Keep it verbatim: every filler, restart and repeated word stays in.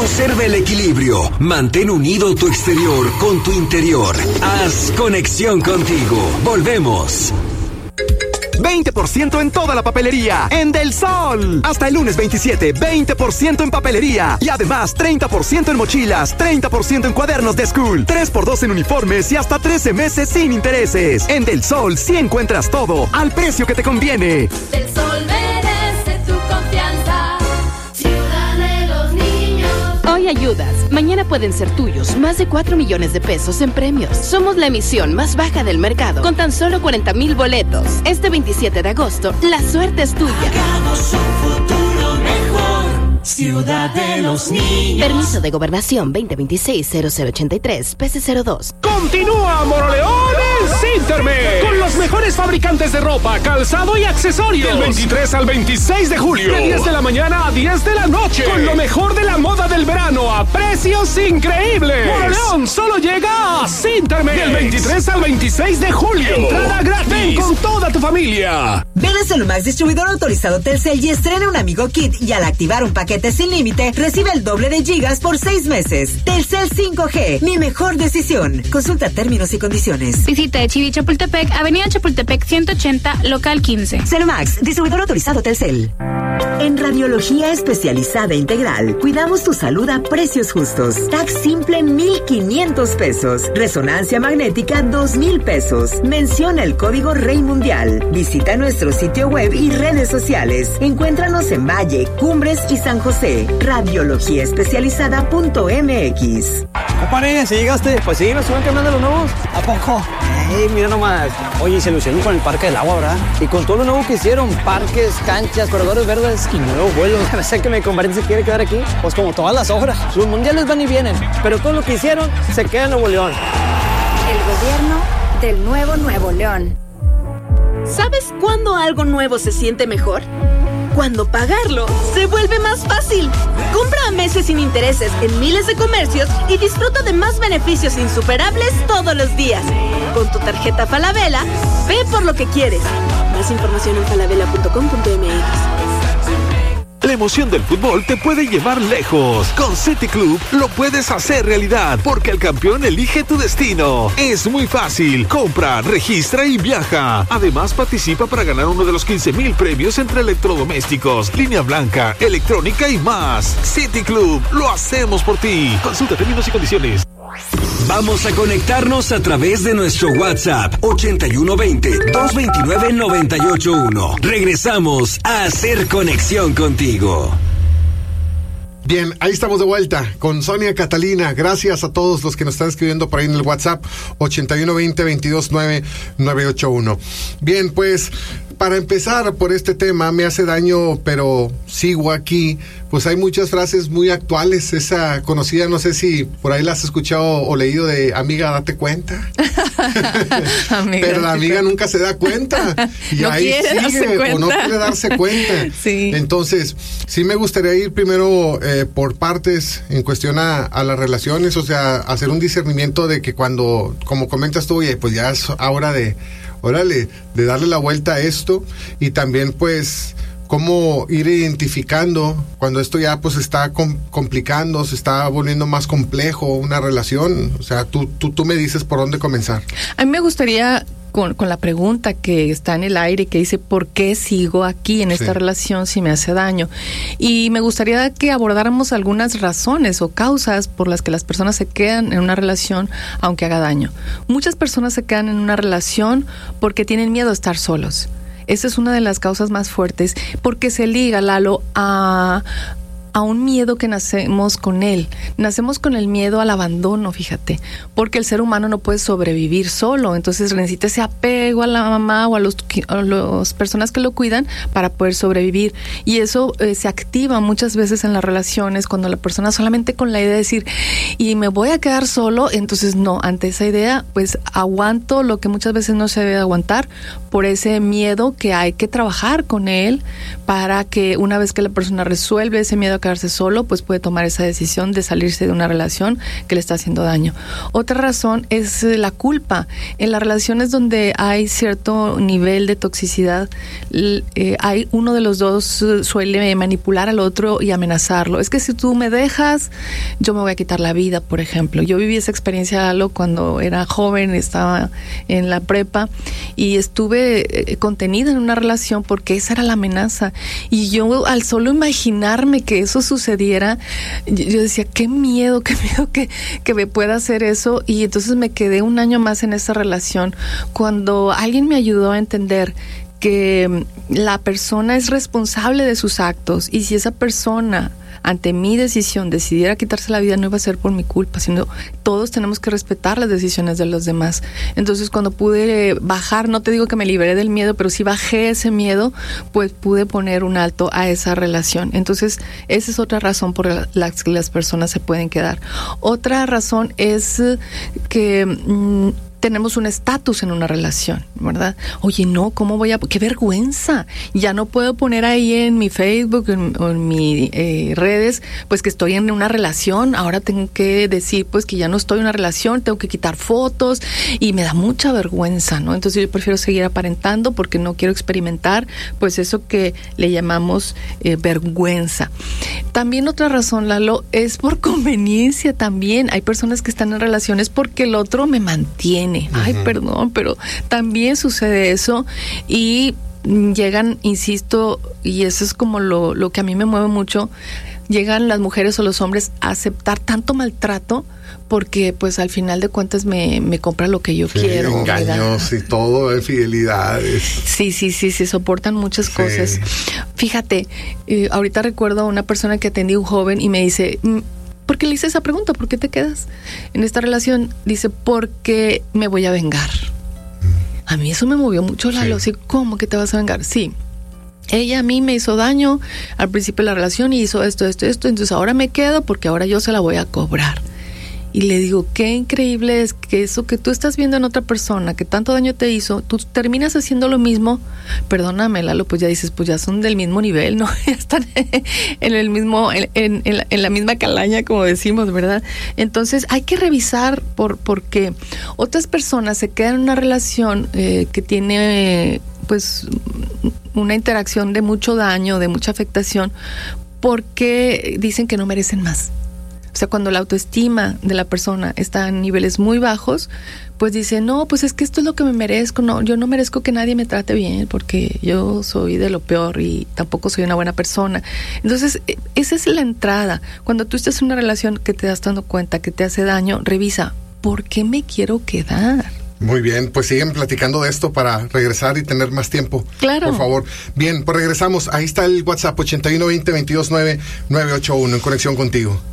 Conserva el equilibrio. Mantén unido tu exterior con tu interior. Haz conexión contigo. Volvemos. veinte por ciento en toda la papelería en Del Sol. Hasta el lunes veintisiete, veinte por ciento en papelería. Y además treinta por ciento en mochilas, treinta por ciento en cuadernos de school, tres por dos en uniformes y hasta trece meses sin intereses. En Del Sol sí encuentras todo al precio que te conviene. Del Sol merece tu confianza. Ciudad de los niños. Hoy ayudas, mañana pueden ser tuyos más de cuatro millones de pesos en premios. Somos la emisión más baja del mercado, con tan solo cuarenta mil boletos. Este veintisiete de agosto, la suerte es tuya. Hagamos un futuro mejor. Ciudad de los niños. Permiso de Gobernación veinte veintiséis cero cero ochenta y tres, P C cero dos. Continúa Moroleón en Sintermex, con los mejores fabricantes de ropa, calzado y accesorios. Del veintitrés al veintiséis de julio, de diez de la mañana a diez de la noche, con lo mejor de la moda del verano a precios increíbles. Moroleón solo llega a Sintermex. Del veintitrés al veintiséis de julio, entrada gratis. Ven con toda tu familia. Ven a Celumax, distribuidor autorizado Telcel, y estrena un Amigo Kit, y al activar un paquete sin límite, recibe el doble de gigas por seis meses. Telcel cinco G, mi mejor decisión. Consulta términos y condiciones. Visita Chivi Chapultepec, Avenida Chapultepec ciento ochenta, local quince. Celumax, distribuidor autorizado Telcel. En Radiología Especializada Integral, cuidamos tu salud a precios justos. T A C simple, mil quinientos pesos. Resonancia magnética, dos mil pesos. Menciona el código Rey Mundial. Visita nuestro sitio web y redes sociales. Encuéntranos en Valle, Cumbres y San José. Radiología Especializada punto M X. Compadre, ¿sí llegaste? Pues sí, me suben cambiando los nuevos. ¿A poco? Ey, mira nomás. Oye, se ilusionan con el Parque del Agua, ¿verdad? Y con todo lo nuevo que hicieron, parques, canchas, corredores verdes y nuevos vuelos. No sé que mi compadre se quiere quedar aquí. Pues como todas las obras. Los mundiales van y vienen, pero todo lo que hicieron se queda en Nuevo León. El gobierno del nuevo Nuevo León. ¿Sabes cuándo algo nuevo se siente mejor? Cuando pagarlo se vuelve más fácil. Compra a meses sin intereses en miles de comercios y disfruta de más beneficios insuperables todos los días. Con tu tarjeta Falabella, ve por lo que quieres. Más información en falabella punto com punto m x. La emoción del fútbol te puede llevar lejos. Con City Club lo puedes hacer realidad, porque el campeón elige tu destino. Es muy fácil. Compra, registra y viaja. Además, participa para ganar uno de los quince mil premios entre electrodomésticos, línea blanca, electrónica y más. City Club, lo hacemos por ti. Consulta términos y condiciones. Vamos a conectarnos a través de nuestro WhatsApp ochenta y uno veinte, doscientos veintinueve, noventa y ocho uno. Regresamos a hacer conexión contigo. Bien, ahí estamos de vuelta con Sonia Catalina. Gracias a todos los que nos están escribiendo por ahí en el WhatsApp ochenta y uno veinte, veintidós nueve, novecientos ochenta y uno. Bien, pues para empezar por este tema, me hace daño, pero sigo aquí. Pues hay muchas frases muy actuales. Esa conocida, no sé si por ahí la has escuchado o leído, de amiga, date cuenta. Amiga, pero la amiga nunca se da cuenta. Y no ahí sigue o no quiere darse cuenta. Sí. Entonces, sí me gustaría ir primero eh, por partes en cuestión a, a las relaciones. O sea, hacer un discernimiento de que cuando, como comentas tú, oye, pues ya es hora de, órale, de darle la vuelta a esto. Y también, pues, cómo ir identificando cuando esto ya pues está com- complicando, se está volviendo más complejo una relación. O sea, tú, tú, tú me dices por dónde comenzar. A mí me gustaría, con, con la pregunta que está en el aire, que dice, ¿por qué sigo aquí en esta sí. relación si me hace daño? Y me gustaría que abordáramos algunas razones o causas por las que las personas se quedan en una relación aunque haga daño. Muchas personas se quedan en una relación porque tienen miedo a estar solos. Esa es una de las causas más fuertes, porque se liga, Lalo, a, a un miedo que nacemos con él. Nacemos con el miedo al abandono, fíjate, porque el ser humano no puede sobrevivir solo, entonces necesita ese apego a la mamá o a los a las personas que lo cuidan para poder sobrevivir. Y eso eh, se activa muchas veces en las relaciones cuando la persona solamente con la idea de decir, y me voy a quedar solo, entonces no, ante esa idea, pues aguanto lo que muchas veces no se debe aguantar por ese miedo que hay que trabajar con él para que una vez que la persona resuelve ese miedo a quedarse solo, pues puede tomar esa decisión de salirse de una relación que le está haciendo daño. Otra razón es la culpa. En las relaciones donde hay cierto nivel de toxicidad, eh, hay uno de los dos eh, suele manipular al otro y amenazarlo. Es que si tú me dejas, yo me voy a quitar la vida, por ejemplo. Yo viví esa experiencia, Lalo, cuando era joven, estaba en la prepa y estuve eh, contenida en una relación porque esa era la amenaza. Y yo, al solo imaginarme que eso sucediera, yo, yo decía, qué miedo, qué miedo que, que me pueda hacer eso. Y entonces me quedé un año más en esa relación. Cuando alguien me ayudó a entender que la persona es responsable de sus actos, y si esa persona ante mi decisión decidiera quitarse la vida, no iba a ser por mi culpa, sino todos tenemos que respetar las decisiones de los demás. Entonces, cuando pude bajar, no te digo que me liberé del miedo, pero sí bajé ese miedo, pues pude poner un alto a esa relación. Entonces, esa es otra razón por la que las personas se pueden quedar. Otra razón es que mmm, tenemos un estatus en una relación, ¿verdad? Oye, no, ¿cómo voy a...? ¡Qué vergüenza! Ya no puedo poner ahí en mi Facebook en, o en mis eh, redes, pues que estoy en una relación. Ahora tengo que decir, pues que ya no estoy en una relación, tengo que quitar fotos y me da mucha vergüenza, ¿no? Entonces yo prefiero seguir aparentando porque no quiero experimentar, pues eso que le llamamos eh, vergüenza. También otra razón, Lalo, es por conveniencia también. Hay personas que están en relaciones porque el otro me mantiene. Ay, uh-huh. perdón, pero también sucede eso y llegan, insisto, y eso es como lo, lo que a mí me mueve mucho, llegan las mujeres o los hombres a aceptar tanto maltrato porque pues al final de cuentas me, me compra lo que yo sí, quiero. Engaños ¿verdad? Y todo, infidelidades. Sí, sí, sí, sí, soportan muchas sí. cosas. Fíjate, eh, ahorita recuerdo a una persona que atendí, un joven, y me dice... ¿Por qué le hice esa pregunta? ¿Por qué te quedas en esta relación? Dice, porque me voy a vengar. A mí eso me movió mucho, Lalo. Sí. ¿Cómo que te vas a vengar? Sí. Ella a mí me hizo daño al principio de la relación y hizo esto, esto, esto. Entonces ahora me quedo porque ahora yo se la voy a cobrar. Y le digo, qué increíble es que eso que tú estás viendo en otra persona, que tanto daño te hizo, tú terminas haciendo lo mismo. Perdóname, Lalo, pues ya dices, pues ya son del mismo nivel, ¿no? Ya están en el mismo, en, en, en, la, en la misma calaña, como decimos, ¿verdad? Entonces hay que revisar por, porque otras personas se quedan en una relación eh, que tiene, pues, una interacción de mucho daño, de mucha afectación, porque dicen que no merecen más. O sea, cuando la autoestima de la persona está en niveles muy bajos, pues dice, no, pues es que esto es lo que me merezco, no, yo no merezco que nadie me trate bien porque yo soy de lo peor y tampoco soy una buena persona. Entonces, esa es la entrada. Cuando tú estás en una relación que te das dando cuenta que te hace daño, revisa, ¿por qué me quiero quedar? Muy bien, pues siguen platicando de esto para regresar y tener más tiempo. Claro. Por favor. Bien, pues regresamos. Ahí está el WhatsApp ochenta y uno veinte veintidós nueve nueve ocho uno en conexión contigo.